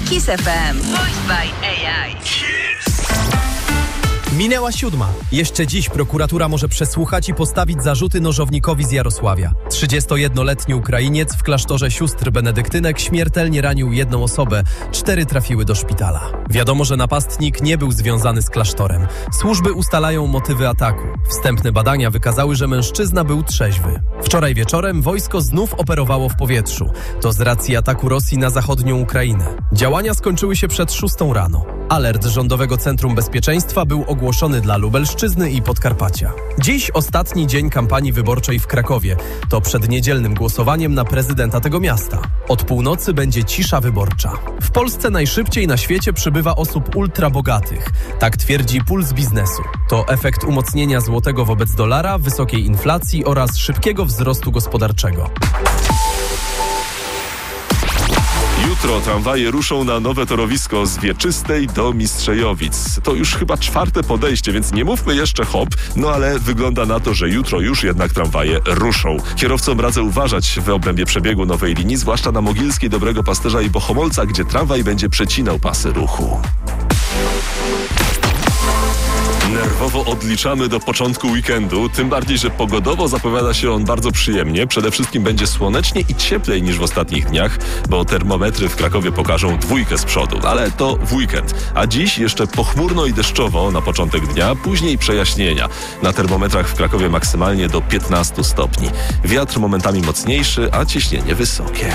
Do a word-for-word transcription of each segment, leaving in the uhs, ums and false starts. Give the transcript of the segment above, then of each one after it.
Kiss F M. Voiced by A I. Minęła siódma. Jeszcze dziś prokuratura może przesłuchać i postawić zarzuty nożownikowi z Jarosławia. trzydziestojednoletni Ukrainiec w klasztorze sióstr benedyktynek śmiertelnie ranił jedną osobę. Cztery trafiły do szpitala. Wiadomo, że napastnik nie był związany z klasztorem. Służby ustalają motywy ataku. Wstępne badania wykazały, że mężczyzna był trzeźwy. Wczoraj wieczorem wojsko znów operowało w powietrzu. To z racji ataku Rosji na zachodnią Ukrainę. Działania skończyły się przed szóstą rano. Alert Rządowego Centrum Bezpieczeństwa był ogłoszony dla Lubelszczyzny i Podkarpacia. Dziś ostatni dzień kampanii wyborczej w Krakowie. To przed niedzielnym głosowaniem na prezydenta tego miasta. Od północy będzie cisza wyborcza. W Polsce najszybciej na świecie przybywa osób ultrabogatych. Tak twierdzi Puls Biznesu. To efekt umocnienia złotego wobec dolara, wysokiej inflacji oraz szybkiego wzrostu gospodarczego. Jutro tramwaje ruszą na nowe torowisko z Wieczystej do Mistrzejowic. To już chyba czwarte podejście, więc nie mówmy jeszcze hop, no ale wygląda na to, że jutro już jednak tramwaje ruszą. Kierowcom radzę uważać w obrębie przebiegu nowej linii, zwłaszcza na Mogilskiej, Dobrego Pasterza i Bohomolca, gdzie tramwaj będzie przecinał pasy ruchu. Nerwowo odliczamy do początku weekendu, tym bardziej, że pogodowo zapowiada się on bardzo przyjemnie. Przede wszystkim będzie słonecznie i cieplej niż w ostatnich dniach, bo termometry w Krakowie pokażą dwójkę z przodu, ale to w weekend. A dziś jeszcze pochmurno i deszczowo na początek dnia, później przejaśnienia. Na termometrach w Krakowie maksymalnie do piętnastu stopni. Wiatr momentami mocniejszy, a ciśnienie wysokie.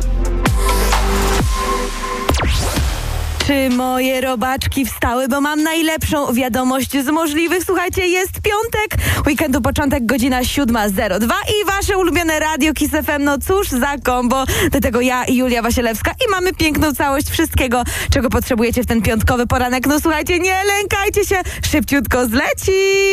Czy moje robaczki wstały? Bo mam najlepszą wiadomość z możliwych. Słuchajcie, jest piątek, weekendu początek, godzina siódma zero dwa i wasze ulubione radio Kiss F M. No cóż za kombo. Do tego ja i Julia Wasielewska i mamy piękną całość wszystkiego, czego potrzebujecie w ten piątkowy poranek. No słuchajcie, nie lękajcie się, szybciutko zleci.